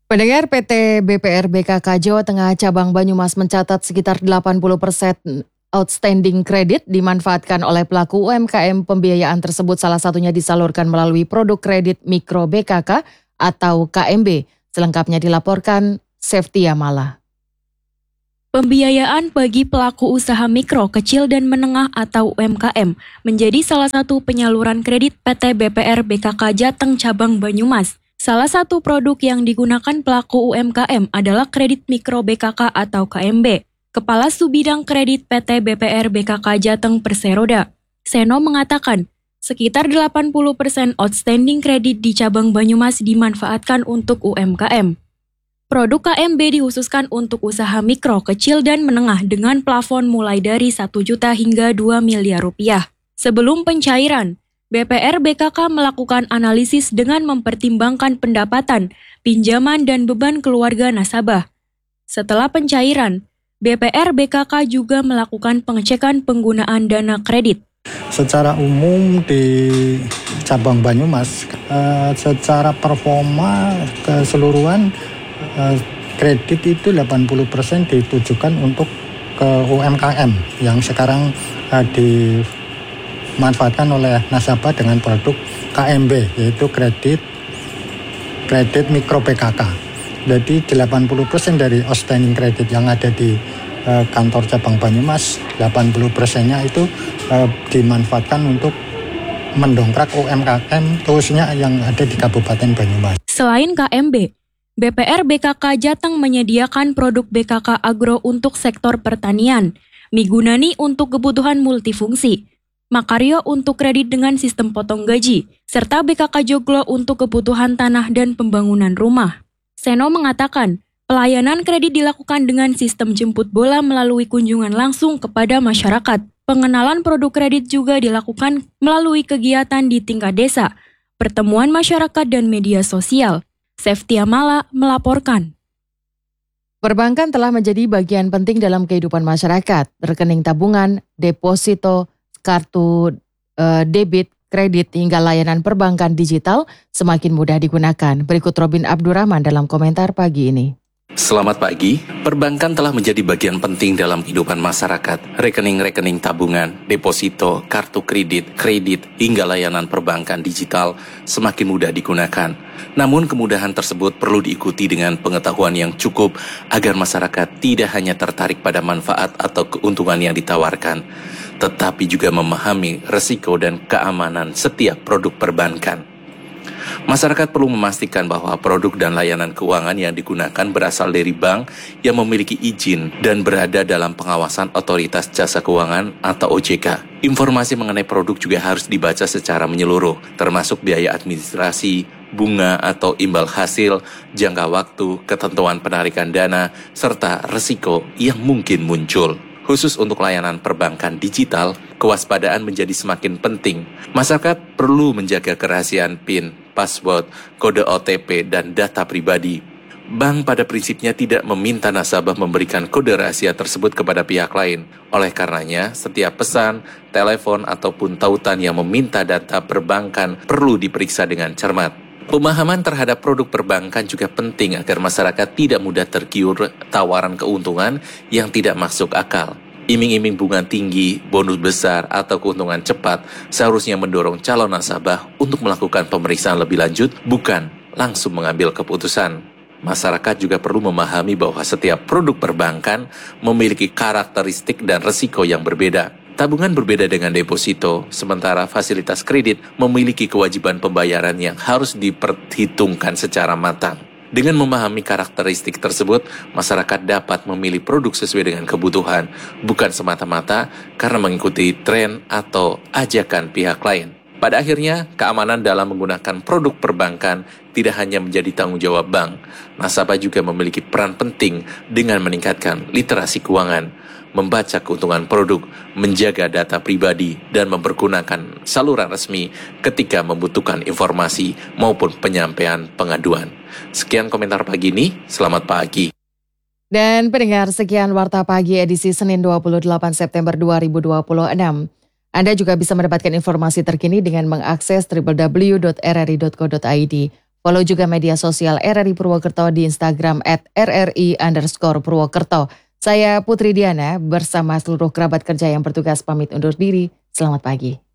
Pendengar, PT BPR BKK Jawa Tengah Cabang Banyumas mencatat sekitar 80% outstanding kredit dimanfaatkan oleh pelaku UMKM. Pembiayaan tersebut salah satunya disalurkan melalui produk kredit mikro BKK atau KMB. Selengkapnya dilaporkan Seftia Mala. Pembiayaan bagi pelaku usaha mikro, kecil dan menengah atau UMKM menjadi salah satu penyaluran kredit PT BPR BKK Jateng Cabang Banyumas. Salah satu produk yang digunakan pelaku UMKM adalah kredit mikro BKK atau KMB. Kepala Subbidang Kredit PT BPR BKK Jateng Perseroda, Seno mengatakan, sekitar 80% outstanding kredit di cabang Banyumas dimanfaatkan untuk UMKM. Produk KMB dikhususkan untuk usaha mikro, kecil dan menengah dengan plafon mulai dari 1 juta hingga 2 miliar rupiah. Sebelum pencairan, BPR BKK melakukan analisis dengan mempertimbangkan pendapatan, pinjaman, dan beban keluarga nasabah. Setelah pencairan, BPR BKK juga melakukan pengecekan penggunaan dana kredit. Secara umum di cabang Banyumas, secara performa keseluruhan kredit itu 80% ditujukan untuk ke UMKM yang sekarang dimanfaatkan oleh nasabah dengan produk KMB, yaitu kredit mikro PKK. Jadi 80% dari outstanding kredit yang ada di kantor cabang Banyumas, 80%-nya itu dimanfaatkan untuk mendongkrak UMKM khususnya yang ada di Kabupaten Banyumas. Selain KMB, BPR BKK Jateng menyediakan produk BKK Agro untuk sektor pertanian, Migunani untuk kebutuhan multifungsi, Makaryo untuk kredit dengan sistem potong gaji, serta BKK Joglo untuk kebutuhan tanah dan pembangunan rumah. Seno mengatakan, pelayanan kredit dilakukan dengan sistem jemput bola melalui kunjungan langsung kepada masyarakat. Pengenalan produk kredit juga dilakukan melalui kegiatan di tingkat desa, pertemuan masyarakat dan media sosial. Seftia Mala melaporkan. Perbankan telah menjadi bagian penting dalam kehidupan masyarakat. Rekening tabungan, deposito, kartu debit, kredit hingga layanan perbankan digital semakin mudah digunakan. Berikut Robin Abdurrahman dalam komentar pagi ini. Selamat pagi, perbankan telah menjadi bagian penting dalam kehidupan masyarakat. Rekening-rekening tabungan, deposito, kartu kredit, hingga layanan perbankan digital semakin mudah digunakan. Namun kemudahan tersebut perlu diikuti dengan pengetahuan yang cukup agar masyarakat tidak hanya tertarik pada manfaat atau keuntungan yang ditawarkan, tetapi juga memahami risiko dan keamanan setiap produk perbankan. Masyarakat perlu memastikan bahwa produk dan layanan keuangan yang digunakan berasal dari bank yang memiliki izin dan berada dalam pengawasan Otoritas Jasa Keuangan atau OJK. Informasi mengenai produk juga harus dibaca secara menyeluruh, termasuk biaya administrasi, bunga atau imbal hasil, jangka waktu, ketentuan penarikan dana, serta risiko yang mungkin muncul. Khusus untuk layanan perbankan digital, kewaspadaan menjadi semakin penting. Masyarakat perlu menjaga kerahasiaan PIN, password, kode OTP, dan data pribadi. Bank pada prinsipnya tidak meminta nasabah memberikan kode rahasia tersebut kepada pihak lain. Oleh karenanya, setiap pesan, telepon, ataupun tautan yang meminta data perbankan perlu diperiksa dengan cermat. Pemahaman terhadap produk perbankan juga penting agar masyarakat tidak mudah tergiur tawaran keuntungan yang tidak masuk akal. Iming-iming bunga tinggi, bonus besar, atau keuntungan cepat seharusnya mendorong calon nasabah untuk melakukan pemeriksaan lebih lanjut, bukan langsung mengambil keputusan. Masyarakat juga perlu memahami bahwa setiap produk perbankan memiliki karakteristik dan risiko yang berbeda. Tabungan berbeda dengan deposito, sementara fasilitas kredit memiliki kewajiban pembayaran yang harus diperhitungkan secara matang. Dengan memahami karakteristik tersebut, masyarakat dapat memilih produk sesuai dengan kebutuhan, bukan semata-mata karena mengikuti tren atau ajakan pihak lain. Pada akhirnya, keamanan dalam menggunakan produk perbankan tidak hanya menjadi tanggung jawab bank, nasabah juga memiliki peran penting dengan meningkatkan literasi keuangan, membaca keuntungan produk, menjaga data pribadi, dan mempergunakan saluran resmi ketika membutuhkan informasi maupun penyampaian pengaduan. Sekian komentar pagi ini, selamat pagi. Dan pendengar, sekian Warta Pagi edisi Senin 28 September 2026. Anda juga bisa mendapatkan informasi terkini dengan mengakses www.rri.co.id. Follow juga media sosial RRI Purwokerto di Instagram @RRI_Purwokerto. Saya Putri Diana bersama seluruh kerabat kerja yang bertugas pamit undur diri. Selamat pagi.